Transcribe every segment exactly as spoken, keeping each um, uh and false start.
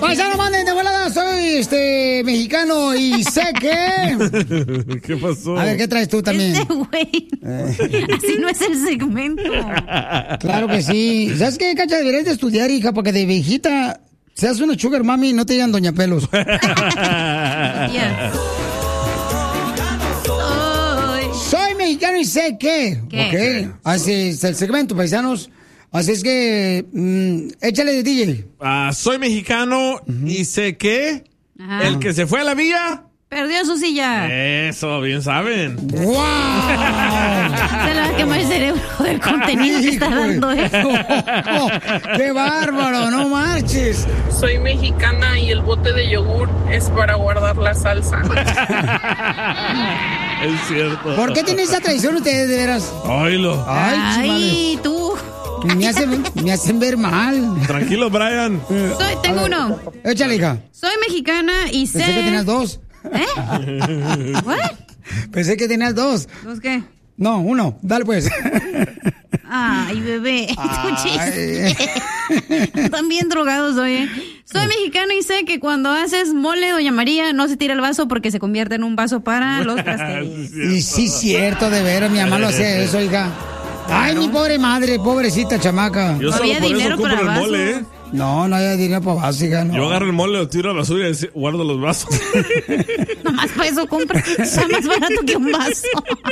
Paisano, manden de volada, soy este mexicano y sé que... ¿Qué pasó? A ver, ¿qué traes tú también? Este güey. Eh. Así no es el segmento. Claro que sí. ¿Sabes qué, Cacha? Deberías de estudiar, hija, para que de viejita seas una sugar mami y no te digan doña pelos. Yeah. Soy mexicano y sé que... ¿Qué? Ok. Así es el segmento, paisanos. Así es que, mmm, échale de D J. Uh, soy mexicano uh-huh. y sé que Ajá. el que se fue a la vía... Perdió su silla. Eso, bien saben. ¡Wow! Se le va a quemar el cerebro del contenido que está dando, ¿eh? Oh, ¡qué bárbaro! ¡No marches! Soy mexicana y el bote de yogur es para guardar la salsa. Es cierto. ¿Por qué tienen esa tradición ustedes, de veras? Oílo. Ay, Ay tú. Me hacen, me hacen ver mal. Tranquilo, Brian. Soy, tengo ver, uno. Échale, hija. Soy mexicana y sé... Pensé que tenías dos. ¿Eh? ¿What? Pensé que tenías dos. ¿Dos qué? No, uno. Dale, pues. Ay, bebé. Tu chiste. Están bien drogados hoy, ¿eh? Soy mexicana y sé que cuando haces mole, doña María, no se tira el vaso porque se convierte en un vaso para los trastes. Y sí, cierto, de veras. Mi mamá lo hace eso, hija. Ay, mi pobre madre, pobrecita chamaca. Yo solo por eso compro el mole, ¿eh? No, no hay dinero para vasos, hija, no. Yo agarro el mole, lo tiro a la basura y guardo los vasos. Nomás para eso compra. Está más barato que un vaso.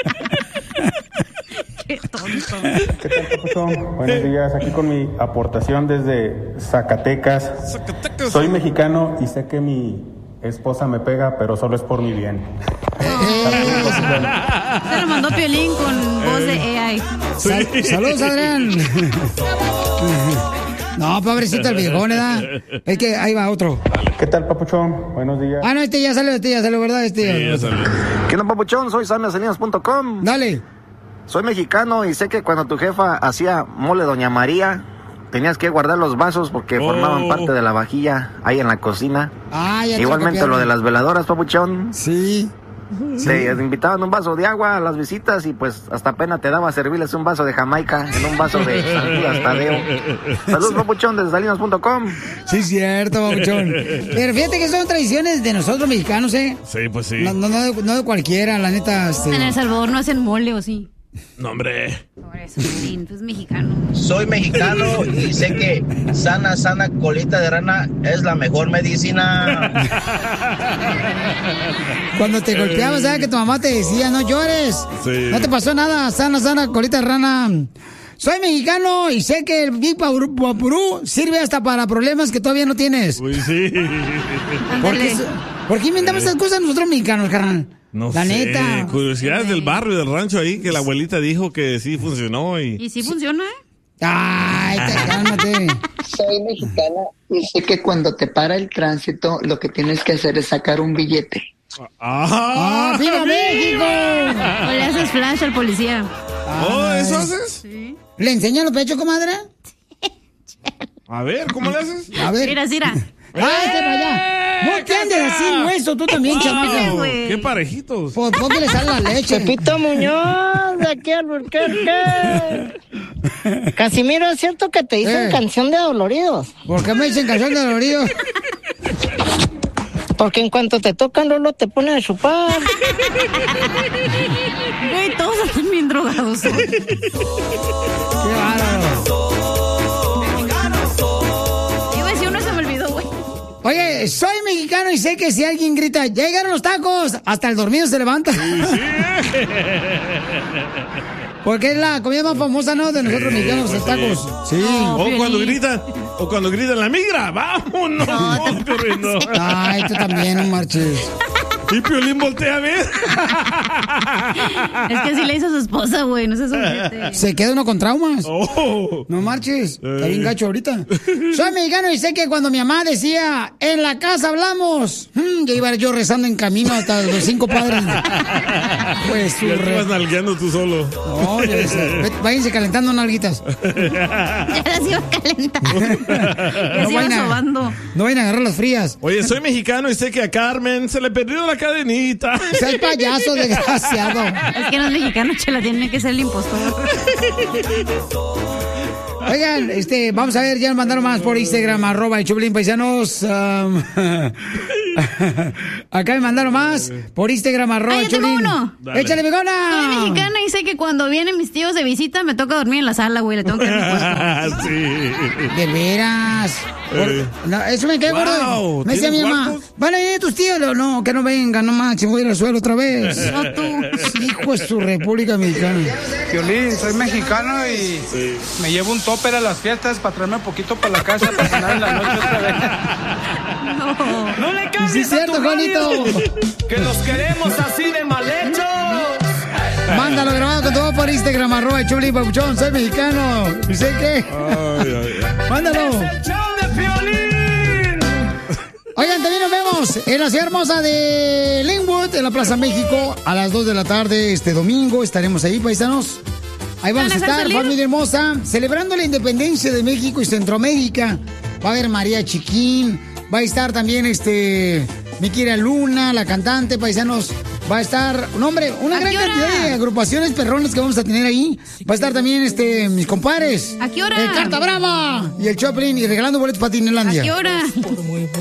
Qué tonto. ¿Qué tal, Papuchón? Buenos días, aquí con mi aportación desde Zacatecas. Zacatecas. Soy mexicano y sé que mi esposa me pega, pero solo es por mi bien. Oh. Se lo mandó Piolín con voz de A I. Sí. Sal- saludos, Adrián. No, pobrecito el viejón, ¿verdad? Es que ahí va otro. ¿Qué tal, Papuchón? Buenos días. Ah, no, este ya salió, este ya salió, ¿verdad? Este sí, ya salió. ¿Qué onda, Papuchón? Soy sammy salinas punto com. Dale. Soy mexicano y sé que cuando tu jefa hacía mole Doña María, tenías que guardar los vasos porque oh. formaban parte de la vajilla ahí en la cocina. Ah, ya Igualmente lo de las veladoras, Papuchón. Sí. Te sí. invitaban un vaso de agua a las visitas y pues hasta pena te daba servirles un vaso de Jamaica en un vaso de San Judas Tadeo. Saludos, Papuchón, desde salinas punto com. Sí, cierto, Papuchón. Pero fíjate que son tradiciones de nosotros mexicanos, ¿eh? Sí, pues sí. No, no, no, de, no de cualquiera, la neta. Este... En El Salvador no hacen mole, ¿o sí? No, hombre. Por eso, sí, es mexicano. Soy mexicano y sé que sana, sana colita de rana es la mejor medicina. Cuando te golpeabas, ¿sabes que tu mamá te decía, no llores? Sí. No te pasó nada, sana, sana colita de rana. Soy mexicano y sé que el Big Vaporú sirve hasta para problemas que todavía no tienes. Uy, sí. ¿Por qué, ¿Por qué inventamos esas cosas nosotros mexicanos, carnal? No la sé, neta. Curiosidades del barrio, del rancho ahí, que la abuelita dijo que sí funcionó. Y, ¿Y sí funciona, eh? Ay, te, cálmate. Soy mexicana y sé que cuando te para el tránsito, lo que tienes que hacer es sacar un billete. ¡Ah! ¡Viva México! O le haces flash al policía. ¿Oh, eso haces? Sí. ¿Le enseñan los pechos, comadre? A ver, ¿cómo le haces? A ver. Mira, mira. ¡Ay, te para allá! No te andes así, hueso, tú también, chamaca. ¡Qué parejitos! ¿Por qué le sale la leche? Pepito Muñoz, de aquí al Burquerque. Casimiro, ¿es cierto que te dicen Eh. canción de doloridos? ¿Por qué me dicen canción de doloridos? Porque en cuanto te tocan, Lolo, te ponen a chupar. Güey, todos están bien drogados. ¡Qué bárbaro! Oye, soy mexicano y sé que si alguien grita, ¡ya llegaron los tacos! Hasta el dormido se levanta. Sí, sí. Porque es la comida más famosa, ¿no? De nosotros sí, mexicanos, pues los tacos. Sí. sí. O cuando gritan, o cuando gritan la migra, vámonos, no, corriendo. Ay, tú también, no marches. Y Piolín voltea a ver. Es que así le hizo a su esposa, güey, no se sujete. Se queda uno con traumas. Oh. No marches, está bien gacho ahorita. Soy mexicano y sé que cuando mi mamá decía, en la casa hablamos, hmm, ya iba yo rezando en camino hasta los cinco padres. Pues tú re... vas nalgueando tú solo. No, ya sé. Váyanse calentando nalguitas. Ya las iba calentando. Ya no se iba sobando. No vayan a agarrar las frías. Oye, soy mexicano y sé que a Carmen se le perdió la cadenita. Soy payaso, desgraciado. Es que los mexicanos, chela, tienen que ser el impostor. Oigan, este, vamos a ver, ya nos mandaron más por Instagram, arroba el Choplin, paisanos. Um, acá me mandaron más por Instagram, arroba ah, el Choplin. uno. Échale, bigona. Soy mexicana y sé que cuando vienen mis tíos de visita me toca dormir en la sala, güey. Le tengo que dar mi puesto. Sí. De veras. Por, no, eso me quedó gordo. Wow, Me decía mi mamá, cuartos? ¿van a ir tus tíos? No, no, que no vengan, no manches, voy a ir al suelo otra vez. No tú. Hijo de su República Mexicana. Violín, soy mexicano y sí. me llevo un topper a las fiestas para traerme un poquito para la casa para cenar en la noche otra vez. No, no le cambies sí, es cierto, a tu Juanito. Que los queremos así de mal hechos. Mándalo grabado con todo por Instagram, arroba el Choplin Papuchón, soy mexicano. ¿Y sé qué? Ay, ay, ay. Mándalo. Es el show de Piolín. Oigan, también nos vemos en la ciudad hermosa de Linwood, en la Plaza México, a las dos de la tarde este domingo. Estaremos ahí, paisanos. Ahí vamos a estar, familia hermosa, celebrando la independencia de México y Centroamérica. Va a haber María Chiquín, va a estar también este mi querida Luna, la cantante, paisanos. Va a estar, un hombre, una gran cantidad de agrupaciones perrones que vamos a tener ahí. Va a estar también este mis compadres. ¿A qué hora? El Carta Brava y el Choplin y regalando boletos para Tinelandia. ¿A qué hora?